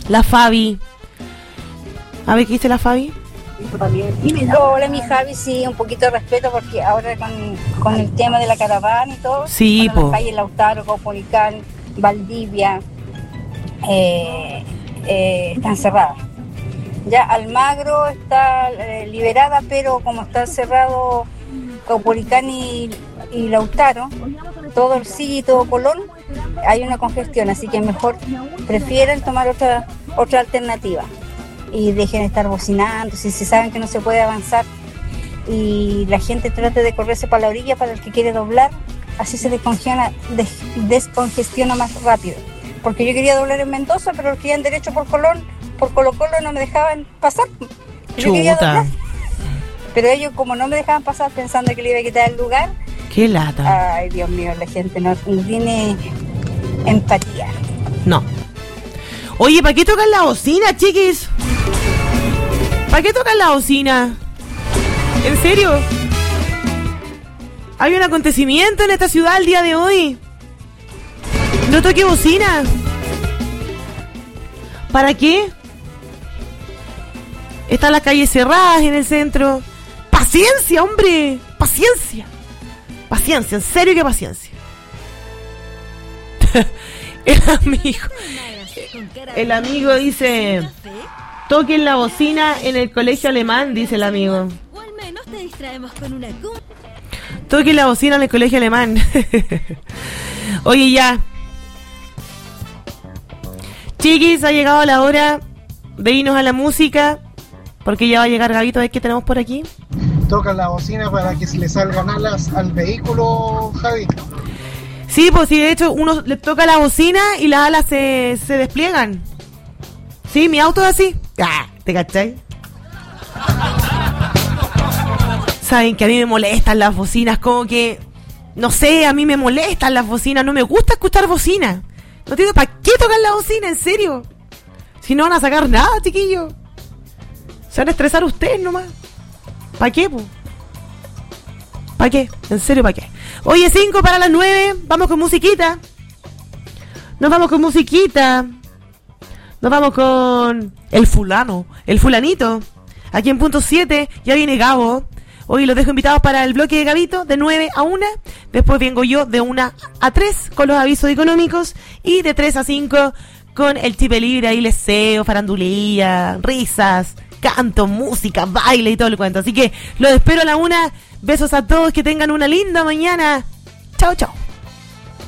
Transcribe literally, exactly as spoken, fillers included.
La Fabi. A ver, ¿qué dice la Fabi? Hola, mi Javi, sí, un poquito de respeto porque ahora con, con el tema de la caravana y todo, sí, bueno, las calles Lautaro, Caupolicán, Valdivia, eh, eh, están cerradas. Ya Almagro está eh, liberada, pero como está cerrado Caupolicán y, y Lautaro, todo el sí y todo Colón, hay una congestión, así que mejor prefieren tomar otra otra alternativa. Y dejen de estar bocinando, si se saben que no se puede avanzar y la gente trate de correrse para la orilla para el que quiere doblar, así se descongestiona, des, descongestiona más rápido. Porque yo quería doblar en Mendoza, pero los que iban derecho por Colón, por Colo Colo no me dejaban pasar. Yo quería doblar, pero ellos como no me dejaban pasar pensando que le iba a quitar el lugar. ¡Qué lata! Ay, Dios mío, la gente no, no tiene empatía. No. Oye, ¿para qué tocan la bocina, chiquis? ¿Para qué tocan la bocina? ¿En serio? Hay un acontecimiento en esta ciudad el día de hoy. No toque bocina. ¿Para qué? Están las calles cerradas en el centro. ¡Paciencia, hombre! ¡Paciencia! Paciencia, en serio que paciencia. El amigo... El amigo dice... Toquen la bocina en el colegio alemán, dice el amigo. O al menos te distraemos con una... Toquen la bocina en el colegio alemán. Oye, ya. Chiquis, ha llegado la hora de irnos a la música, porque ya va a llegar Gabito. A ver qué tenemos por aquí. Tocan la bocina para que se le salgan alas al vehículo, Javi. Sí, pues sí, de hecho uno le toca la bocina y las alas se, se despliegan. Sí, mi auto es así. Ah, ¿te cachai? Saben que a mí me molestan las bocinas, como que... No sé, a mí me molestan las bocinas, no me gusta escuchar bocinas. No entiendo, ¿para qué tocan la bocina? En serio. Si no van a sacar nada, chiquillos. Se van a estresar ustedes nomás. ¿Para qué, po? ¿Para qué? En serio, ¿para qué? Oye, cinco para las nueve. Vamos con musiquita. Nos vamos con musiquita. Nos vamos con el fulano, el fulanito. Aquí en punto siete ya viene Gabo. Hoy los dejo invitados para el bloque de Gabito de nueve a una. Después vengo yo de una a tres con los avisos económicos. Y de tres a cinco con el Chipe Libre. Ahí leseo, farandulía, risas, canto, música, baile y todo el cuento. Así que los espero a la una. Besos a todos, que tengan una linda mañana. Chao, chao.